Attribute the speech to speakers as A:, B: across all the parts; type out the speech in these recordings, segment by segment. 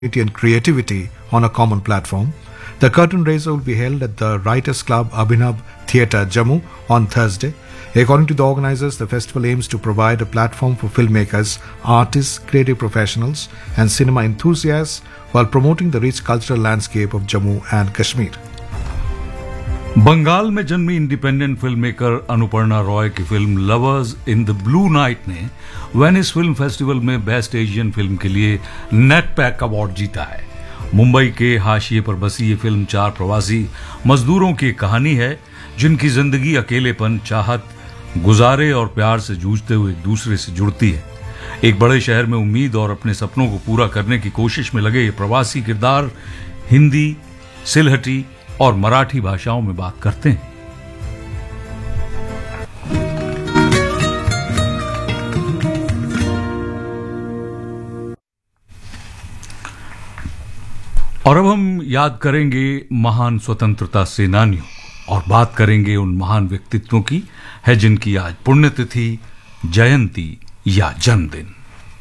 A: and creativity on a common platform. The curtain raiser will be held at the Writers Club Abhinav Theatre, Jammu on Thursday. According to the organizers, the festival aims to provide a platform for filmmakers, artists, creative professionals, and cinema enthusiasts while promoting the rich cultural landscape of Jammu and Kashmir.
B: Bengal में जन्मी independent film maker Anuparna Roy की film lovers in the blue night ने Venice film festival में best Asian film के लिए नेटपैक award जीता है। मुंबई के हाशिए पर बसी ये फिल्म 4 प्रवासी मजदूरों की कहानी है जिनकी जिंदगी अकेलेपन, चाहत, गुजारे और प्यार से जूझते हुए एक दूसरे से जुड़ती है। एक बड़े शहर में उम्मीद और अपने सपनों को पूरा करने की कोशिश में लगे ये प्रवासी किरदार हिंदी, सिलहटी और मराठी भाषाओं में बात करते हैं। और अब हम याद करेंगे महान स्वतंत्रता सेनानियों और बात करेंगे उन महान व्यक्तित्वों की है जिनकी आज पुण्यतिथि, जयंती या जन्मदिन।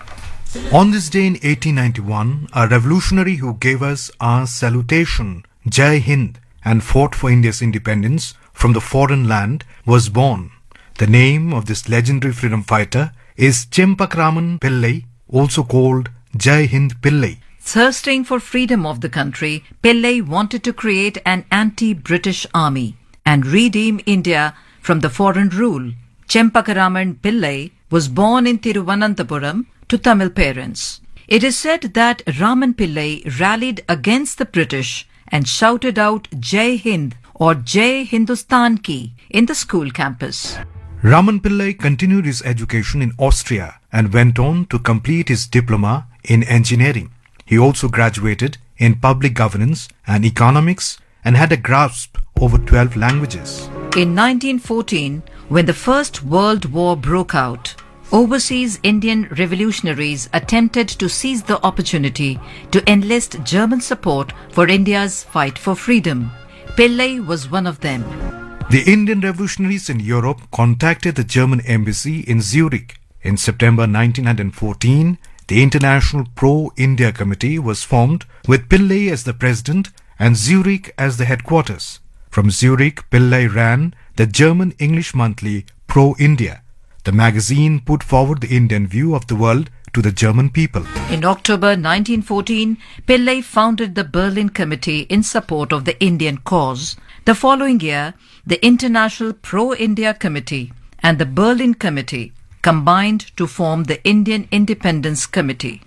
A: On this day in 1891, a revolutionary who gave us our salutation, Jai Hind, and fought for India's independence from the foreign land was born. The name of this legendary freedom fighter is Chempakraman Pillai, also called Jai Hind Pillai.
C: Thirsting for freedom of the country, Pillai wanted to create an anti-British army and redeem India from the foreign rule. Chempakaraman Pillai was born in Thiruvananthapuram to Tamil parents. It is said that Raman Pillai rallied against the British and shouted out Jai Hind or Jai Hindustan Ki in the school campus.
A: Raman Pillai continued his education in Austria and went on to complete his diploma in engineering. He also graduated in public governance and economics and had a grasp over 12 languages.
C: In 1914, when the First World War broke out, overseas Indian revolutionaries attempted to seize the opportunity to enlist German support for India's fight for freedom. Pillai was one of them.
A: The Indian revolutionaries in Europe contacted the German embassy in Zurich. In September 1914, the International Pro-India Committee was formed with Pillai as the president and Zurich as the headquarters. From Zurich, Pillai ran the German English monthly Pro-India. The magazine put forward the Indian view of the world to the German people.
C: In October 1914, Pillai founded the Berlin Committee in support of the Indian cause. The following year, the International Pro-India Committee and the Berlin Committee combined to form the Indian Independence Committee.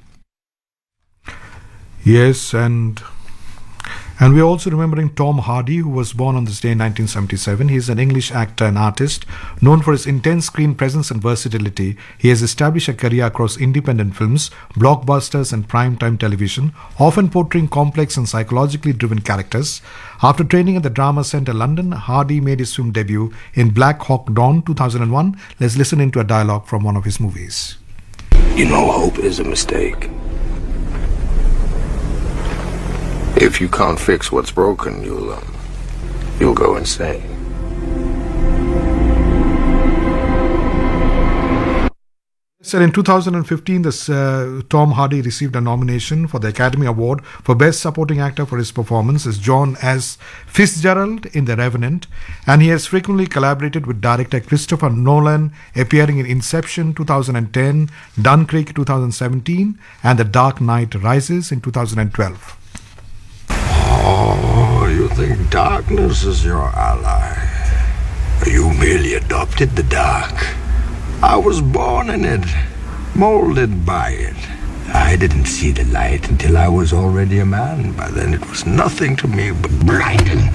A: Yes, and we're also remembering Tom Hardy, who was born on this day in 1977. He is an English actor and artist known for his intense screen presence and versatility. He has established a career across independent films, blockbusters and prime-time television, often portraying complex and psychologically driven characters. After training at the Drama Centre, London, Hardy made his film debut in Black Hawk Down 2001. Let's listen into a dialogue from one of his movies.
D: You know, hope is a mistake. If you can't fix what's broken, you'll go insane.
A: So in 2015, Tom Hardy received a nomination for the Academy Award for Best Supporting Actor for his performance as John S. Fitzgerald in The Revenant, and he has frequently collaborated with director Christopher Nolan, appearing in Inception 2010, Dunkirk 2017, and The Dark Knight Rises in 2012.
E: Oh, you think darkness is your ally? You merely adopted the dark. I was born in it, molded by it. I didn't see the light until I was already a man. By then it was nothing to me but blinding.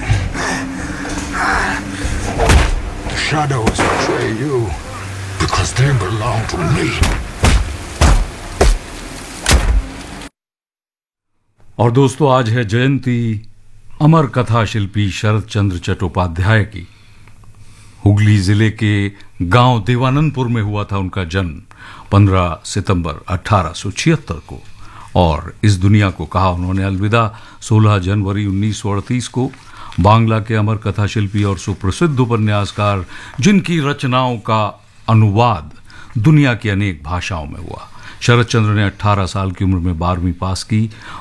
E: The shadows betray you because they belong to me.
B: और दोस्तों, आज है जयंती अमर कथा शिल्पी शरद चंद्र चट्टोपाध्याय की। हुगली जिले के गांव देवानंदपुर में हुआ था उनका जन्म 15 सितंबर 1876 को, और इस दुनिया को कहा उन्होंने अलविदा 16 जनवरी 1938 को। बांग्ला के अमर कथा शिल्पी और सुप्रसिद्ध उपन्यासकार जिनकी रचनाओं का अनुवाद दुनिया की अनेक भाषाओं में हुआ। शरद चंद्र ने 18 साल की उम्र में 12वीं पास की